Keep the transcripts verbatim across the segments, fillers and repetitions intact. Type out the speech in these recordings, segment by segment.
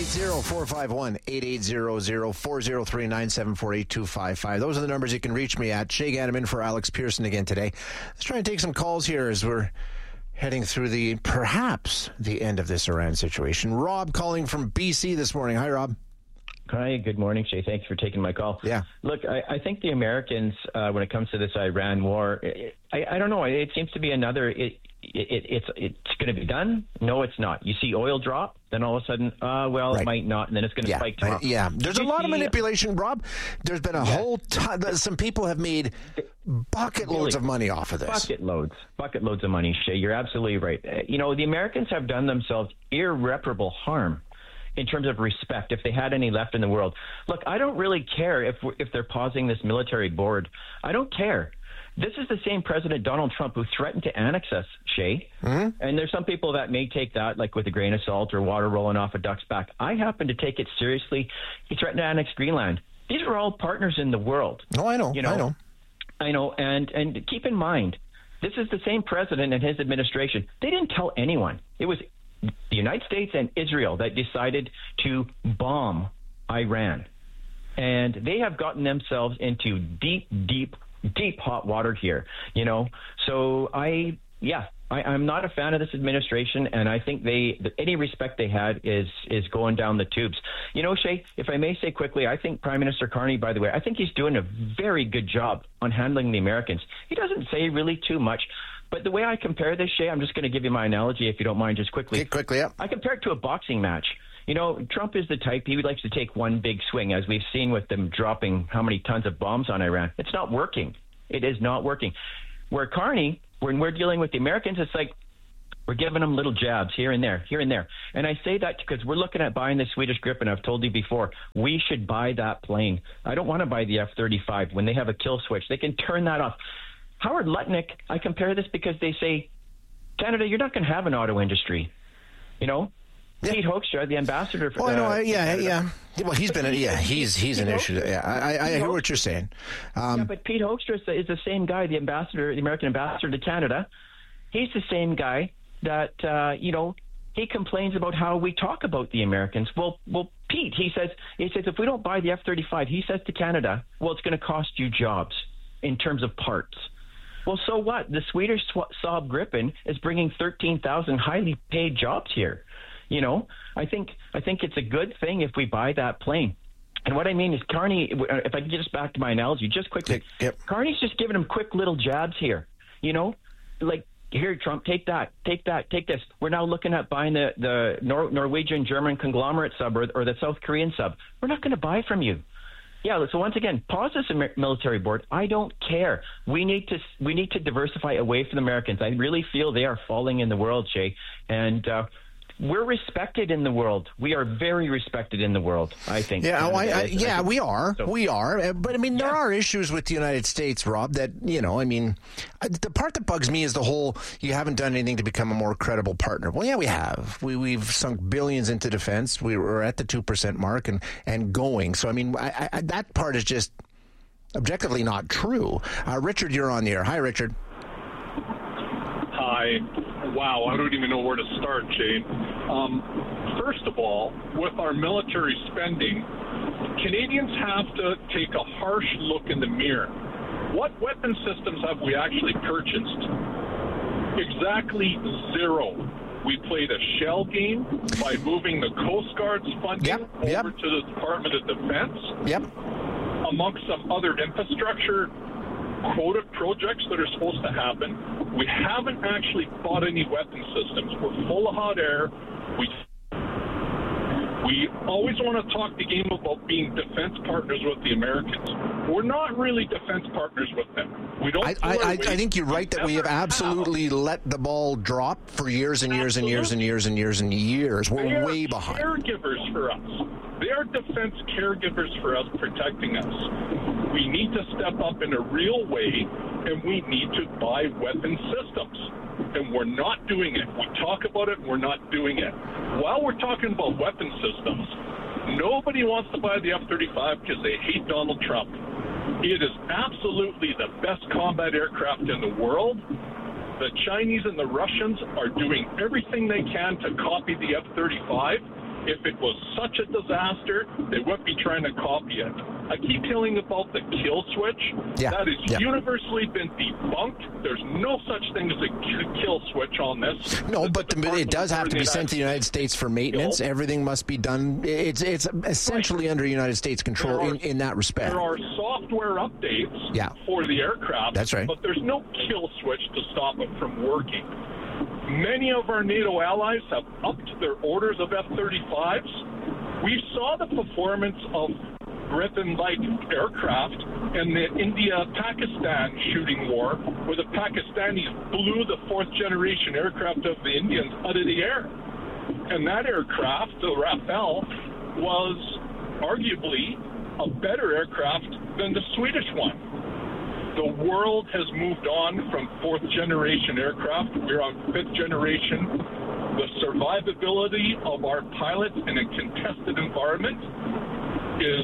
zero, four five one, eight eight zero zero, four zero three, nine seven four, eight two five five. Those are the numbers you can reach me at. Shay Gannon in for Alex Pearson again today. Let's try and take some calls here as we're heading through the, perhaps, the end of this Iran situation. Rob calling from B C this morning. Hi, Rob. Hi, good morning, Shay. Thanks for taking my call. Yeah. Look, I, I think the Americans, uh, when it comes to this Iran war, I, I don't know. It seems to be another. It, it, it's it's going to be done. No, it's not. You see oil drop, then all of a sudden, uh, well, right. It might not, and then it's going to yeah. spike tomorrow. I, yeah. There's Did a lot see, of manipulation, Rob. There's been a yeah. whole ton. Some people have made bucket loads really, of money off of this. Bucket loads. Bucket loads of money, Shay. You're absolutely right. Uh, you know, the Americans have done themselves irreparable harm in terms of respect, if they had any left in the world. Look, I don't really care if if they're pausing this military board. I don't care. This is the same President Donald Trump who threatened to annex us, Shay. Mm-hmm. And there's some people that may take that like with a grain of salt or water rolling off a duck's back. I happen to take it seriously. He threatened to annex Greenland. These are all partners in the world. Oh, I know. You know I know. I know. And, and keep in mind, this is the same president and his administration. They didn't tell anyone. It was the United States and Israel that decided to bomb Iran. And they have gotten themselves into deep, deep, deep hot water here, you know. So I, yeah, I, I'm not a fan of this administration, and I think they, any respect they had is is going down the tubes. You know, Shay, if I may say quickly, I think Prime Minister Carney, by the way, I think he's doing a very good job on handling the Americans. He doesn't say really too much. But the way I compare this, Shay, I'm just going to give you my analogy, if you don't mind, just quickly. Okay, quickly, yeah. I compare it to a boxing match. You know, Trump is the type, he likes to take one big swing, as we've seen with them dropping how many tons of bombs on Iran. It's not working. It is not working. Where Carney, when we're dealing with the Americans, it's like we're giving them little jabs here and there, here and there. And I say that because we're looking at buying the Swedish Gripen. I've told you before, we should buy that plane. I don't want to buy the F thirty-five. When they have a kill switch, they can turn that off. Howard Lutnick, I compare this because they say, Canada, you're not going to have an auto industry. You know? Yeah. Pete Hoekstra, the ambassador for oh, uh, no, yeah, yeah. Well, he's been, a, yeah, he's he's Pete an issue. Yeah, I, I hear what you're saying. Um, yeah, but Pete Hoekstra is the same guy, the ambassador, the American ambassador to Canada. He's the same guy that, uh, you know, he complains about how we talk about the Americans. Well, well, Pete, he says, he says, if we don't buy the F thirty-five, he says to Canada, well, it's going to cost you jobs in terms of parts. Well, so what? The Swedish Saab Gripen is bringing thirteen thousand highly paid jobs here. You know, I think I think it's a good thing if we buy that plane. And what I mean is Carney, if I can get us back to my analogy just quickly, yep. Carney's just giving him quick little jabs here. You know, like, here, Trump, take that, take that, take this. We're now looking at buying the, the Nor- Norwegian-German conglomerate sub or, or the South Korean sub. We're not going to buy from you. Yeah, so once again, pause this military board. I don't care. We need to we need to diversify away from the Americans. I really feel they are falling in the world, Jay. And uh, we're respected in the world. We are very respected in the world, I think. Yeah, oh, I, I, yeah, we are. So, we are. But, I mean, there yeah. are issues with the United States, Rob, that, you know, I mean, the part that bugs me is the whole, you haven't done anything to become a more credible partner. Well, yeah, we have. We, we've sunk billions into defense. We were at the two percent mark and, and going. So, I mean, I, I, that part is just objectively not true. Uh, Richard, you're on the air. Hi, Richard. Hi. Wow, I don't even know where to start, Shane. Um, first of all, with our military spending, Canadians have to take a harsh look in the mirror. What weapon systems have we actually purchased? Exactly zero. We played a shell game by moving the Coast Guard's funding yep, over yep. to the Department of Defense. Yep. Amongst some other infrastructure quota projects that are supposed to happen. We haven't actually bought any weapon systems. We're full of hot air. We we always want to talk the game about being defense partners with the Americans. We're not really defense partners with them. We don't. I, I, I, I think you're right that we have absolutely have. let the ball drop for years and years absolutely. and years and years and years and years. We're they way are behind. Caregivers for us. They are defense caregivers for us, protecting us. We need to step up in a real way, and we need to buy weapon systems. And we're not doing it. We talk about it, we're not doing it. While we're talking about weapon systems, nobody wants to buy the F thirty-five because they hate Donald Trump. It is absolutely the best combat aircraft in the world. The Chinese and the Russians are doing everything they can to copy the F thirty-five. If it was such a disaster, they wouldn't be trying to copy it. I keep hearing about the kill switch. Yeah. That has yeah. universally been debunked. There's no such thing as a kill switch on this. No, the but the, it does have to be sent to the United States for maintenance. Kill. Everything must be done. It's it's essentially right. under United States control are, in, in that respect. There are software updates yeah. for the aircraft. That's right. But there's no kill switch to stop it from working. Many of our NATO allies have upped their orders of F thirty-fives. We saw the performance of Griffin-like aircraft in the India-Pakistan shooting war, where the Pakistanis blew the fourth-generation aircraft of the Indians out of the air. And that aircraft, the Rafale, was arguably a better aircraft than the Swedish one. The world has moved on from fourth-generation aircraft. We're on fifth-generation. The survivability of our pilots in a contested environment is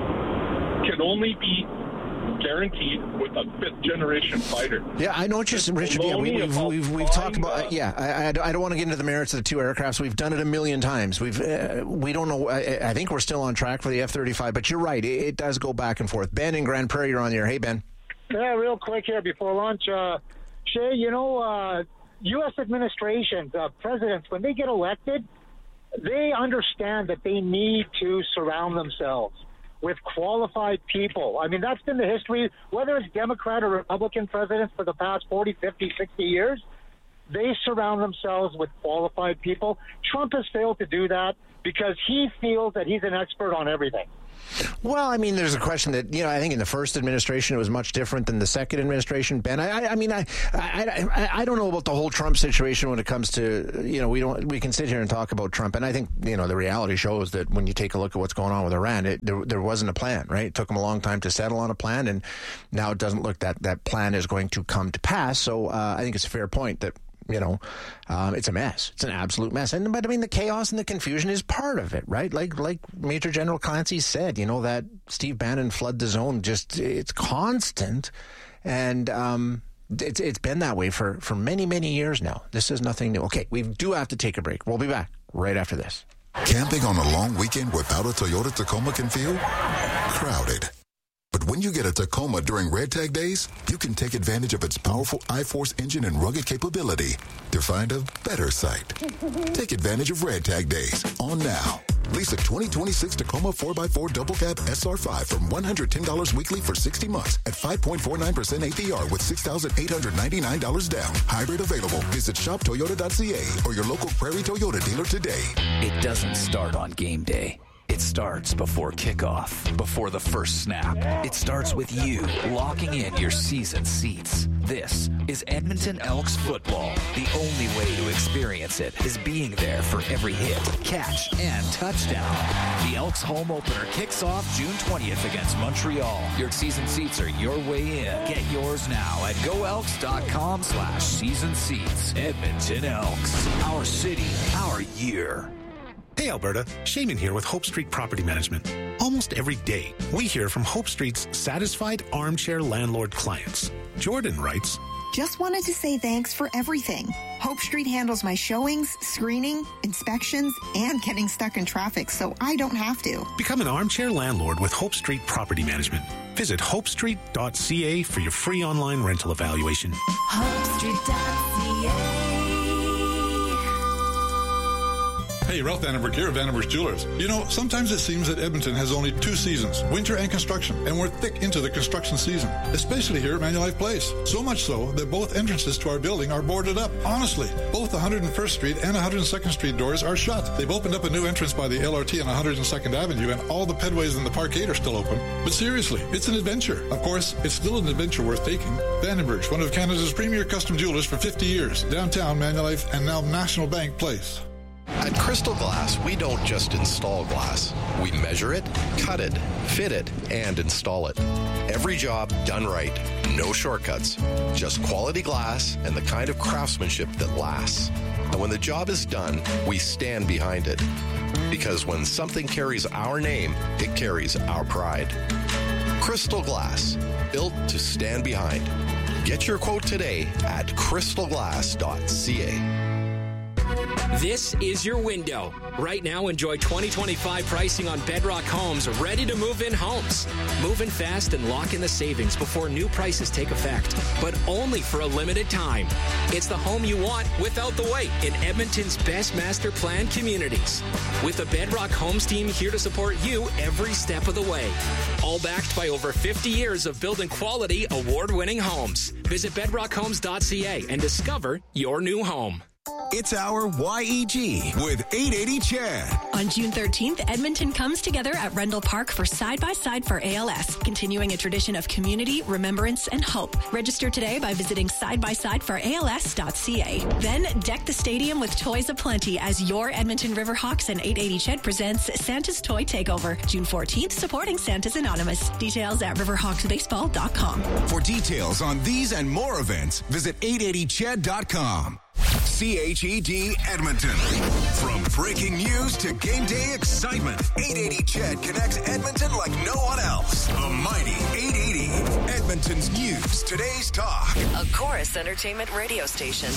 can only be guaranteed with a fifth-generation fighter. Yeah, I know what you're saying, Richard. Yeah, we, we've we've we've talked about. Uh, yeah, I, I don't want to get into the merits of the two aircrafts. We've done it a million times. We've uh, we don't know. I, I think we're still on track for the F thirty-five. But you're right. It, it does go back and forth. Ben in Grand Prairie, you're on the air. Hey, Ben. Yeah, real quick here before lunch. Uh, Shay, you know, uh, U S administrations, uh, presidents, when they get elected, they understand that they need to surround themselves with qualified people. I mean, that's been the history, whether it's Democrat or Republican presidents for the past forty, fifty, sixty years, they surround themselves with qualified people. Trump has failed to do that because he feels that he's an expert on everything. Well, I mean, there's a question that, you know, I think in the first administration it was much different than the second administration. Ben, I, I, I mean, I, I, I, I don't know about the whole Trump situation when it comes to, you know, we don't, we can sit here and talk about Trump, and I think, you know, the reality shows that when you take a look at what's going on with Iran, it, there, there wasn't a plan, right? It took them a long time to settle on a plan, and now it doesn't look that that plan is going to come to pass. So uh, I think it's a fair point that, you know, um, it's a mess. It's an absolute mess. And but I mean, the chaos and the confusion is part of it, right? Like like Major General Clancy said, you know, that Steve Bannon flood the zone, just it's constant, and um, it's it's been that way for for many many years now. This is nothing new. Okay, we do have to take a break. We'll be back right after this. Camping on a long weekend without a Toyota Tacoma can feel crowded. But when you get a Tacoma during Red Tag Days, you can take advantage of its powerful I-Force engine and rugged capability to find a better site. Take advantage of Red Tag Days on now. Lease a twenty twenty-six Tacoma four by four Double Cab S R five from one hundred ten dollars weekly for sixty months at five point four nine percent A P R with six thousand eight hundred ninety-nine dollars down. Hybrid available. Visit shop toyota dot c a or your local Prairie Toyota dealer today. It doesn't start on game day. It starts before kickoff, before the first snap. It starts with you locking in your season seats. This is Edmonton Elks football. The only way to experience it is being there for every hit, catch, and touchdown. The Elks home opener kicks off June twentieth against Montreal. Your season seats are your way in. Get yours now at goelks.com slash season seats. Edmonton Elks. Our city, our year. Hey Alberta, Shaman here with Hope Street Property Management. Almost every day, we hear from Hope Street's satisfied armchair landlord clients. Jordan writes, just wanted to say thanks for everything. Hope Street handles my showings, screening, inspections, and getting stuck in traffic so I don't have to. Become an armchair landlord with Hope Street Property Management. Visit hope street dot c a for your free online rental evaluation. hope street dot c a Hey, Ralph Vandenberg here of Vandenberg's Jewelers. You know, sometimes it seems that Edmonton has only two seasons, winter and construction, and we're thick into the construction season, especially here at Manulife Place. So much so that both entrances to our building are boarded up. Honestly, both the one hundred first Street and one hundred second Street doors are shut. They've opened up a new entrance by the L R T on one hundred second Avenue, and all the pedways in the parkade are still open. But seriously, it's an adventure. Of course, it's still an adventure worth taking. Vandenberg's, one of Canada's premier custom jewelers for fifty years, downtown Manulife and now National Bank Place. At Crystal Glass, we don't just install glass. We measure it, cut it, fit it, and install it. Every job done right. No shortcuts. Just quality glass and the kind of craftsmanship that lasts. And when the job is done, we stand behind it. Because when something carries our name, it carries our pride. Crystal Glass, built to stand behind. Get your quote today at crystal glass dot c a. This is your window. Right now, enjoy twenty twenty-five pricing on Bedrock Homes, ready to move in homes. Move in fast and lock in the savings before new prices take effect, but only for a limited time. It's the home you want without the wait in Edmonton's best master plan communities. With the Bedrock Homes team here to support you every step of the way. All backed by over fifty years of building quality, award-winning homes. Visit bedrock homes dot c a and discover your new home. It's our Y E G with eight eighty Chad. On June thirteenth, Edmonton comes together at Rendell Park for Side by Side for A L S, continuing a tradition of community, remembrance, and hope. Register today by visiting side by side for A L S dot c a. Then deck the stadium with toys aplenty as your Edmonton Riverhawks and eight eighty Ched presents Santa's Toy Takeover. June fourteenth, supporting Santa's Anonymous. Details at riverhawks baseball dot com. For details on these and more events, visit eight eighty ched dot com. C H E D Edmonton. From breaking news to game day excitement, eight eighty Ched connects Edmonton like no one else. The mighty eight eighty. Edmonton's news, today's talk. A Chorus Entertainment radio station.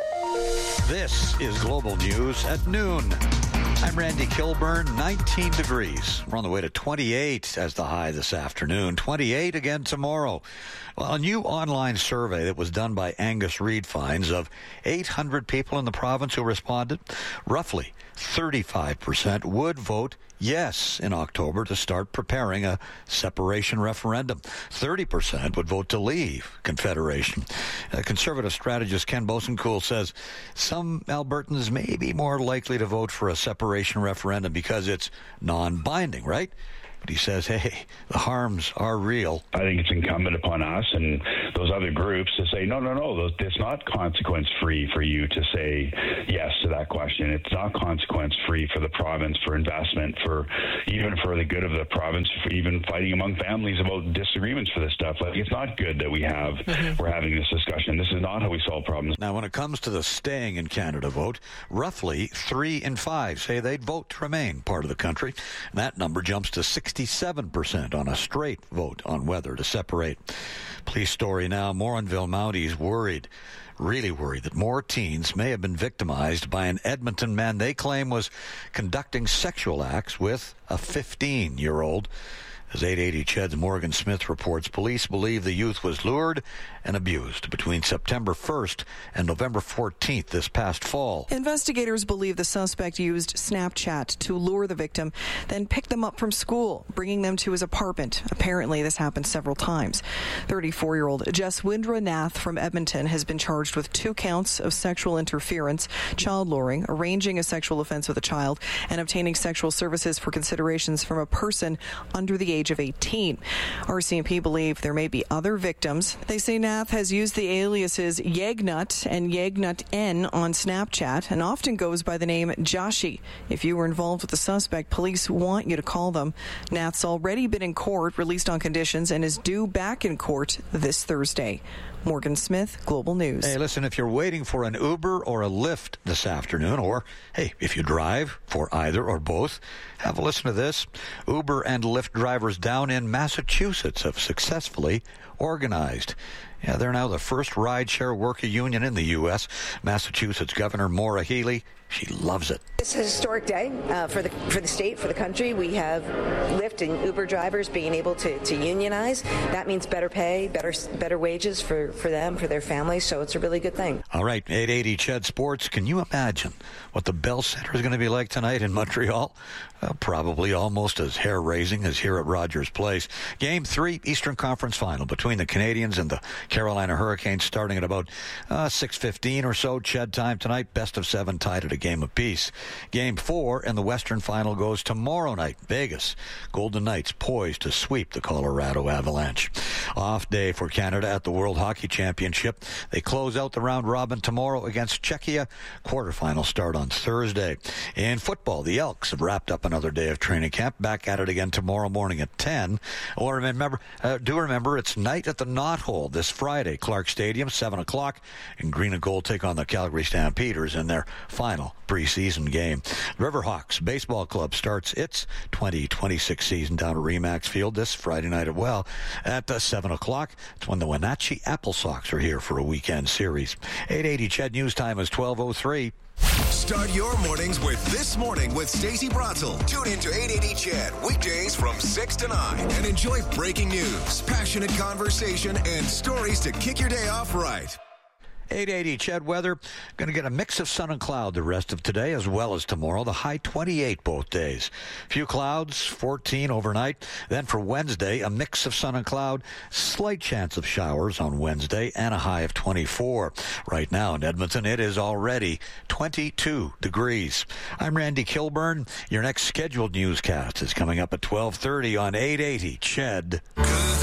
This is Global News at noon. I'm Randy Kilburn, nineteen degrees. We're on the way to twenty-eight as the high this afternoon. twenty-eight again tomorrow. Well, a new online survey that was done by Angus Reid finds of eight hundred people in the province who responded, roughly thirty-five percent would vote yes in October to start preparing a separation referendum. thirty percent would vote to leave Confederation. Uh, conservative strategist Ken Bosenkool says some Albertans may be more likely to vote for a separation referendum because it's non-binding, right? But he says, hey, the harms are real. I think it's incumbent upon us and those other groups to say, no, no, no, it's not consequence-free for you to say yes to that question. It's not consequence-free for the province, for investment, for even for the good of the province, for even fighting among families about disagreements for this stuff. Like, it's not good that we have, mm-hmm. we're having this discussion. This is not how we solve problems. Now, when it comes to the staying in Canada vote, roughly three in five say they'd vote to remain part of the country. And that number jumps to sixty-seven percent on a straight vote on whether to separate. Police story now. Morinville Mounties worried, really worried, that more teens may have been victimized by an Edmonton man they claim was conducting sexual acts with a fifteen-year-old. As eight eighty Ched's Morgan Smith reports, police believe the youth was lured and abused between September first and November fourteenth this past fall. Investigators believe the suspect used Snapchat to lure the victim, then pick them up from school, bringing them to his apartment. Apparently, this happened several times. thirty-four-year-old Jeswindra Nath from Edmonton has been charged with two counts of sexual interference, child luring, arranging a sexual offense with a child, and obtaining sexual services for considerations from a person under the age of eighteen. R C M P believe there may be other victims. They say Nath has used the aliases Yegnut and Yegnut N on Snapchat and often goes by the name Joshi. If you were involved with the suspect, police want you to call them. Nath's already been in court, released on conditions, and is due back in court this Thursday. Morgan Smith, Global News. Hey, listen, if you're waiting for an Uber or a Lyft this afternoon, or, hey, if you drive for either or both, have a listen to this. Uber and Lyft drivers down in Massachusetts have successfully organized. Yeah, they're now the first rideshare worker union in the U S. Massachusetts Governor Maura Healey, she loves it. It's a historic day uh, for the for the state, for the country. We have Lyft and Uber drivers being able to, to unionize. That means better pay, better better wages for, for them, for their families. So it's a really good thing. All right, eight eighty Ched Sports. Can you imagine what the Bell Center is going to be like tonight in Montreal? Uh, probably almost as hair-raising as here at Rogers Place. Game three, Eastern Conference Final between the Canadians and the Carolina Hurricanes, starting at about uh, six fifteen or so Ched time tonight. Best of seven tied at a game apiece. Game four and the Western Final goes tomorrow night. Vegas. Golden Knights poised to sweep the Colorado Avalanche. Off day for Canada at the World Hockey Championship. They close out the round robin tomorrow against Czechia. Quarterfinals start on Thursday. In football, the Elks have wrapped up another day of training camp. Back at it again tomorrow morning at ten. Or remember, uh, do remember it's night at the Knothole this Friday. Clark Stadium, seven o'clock. And Green and Gold take on the Calgary Stampeders in their final preseason game. Riverhawks Baseball Club starts its twenty twenty-six season down at Remax Field this Friday night as well at uh, seven o'clock. It's when the Wenatchee Apple Sox are here for a weekend series. eight eighty Ched News Time is twelve oh three. Start your mornings with This Morning with Stacey Bratzel. Tune in to eight eighty C H E D weekdays from six to nine and enjoy breaking news, passionate conversation, and stories to kick your day off right. eight eighty C H E D weather. Going to get a mix of sun and cloud the rest of today as well as tomorrow. The high twenty-eight both days. Few clouds, fourteen overnight. Then for Wednesday, a mix of sun and cloud. Slight chance of showers on Wednesday and a high of twenty-four. Right now in Edmonton, it is already twenty-two degrees. I'm Randy Kilburn. Your next scheduled newscast is coming up at twelve thirty on eight eighty C H E D.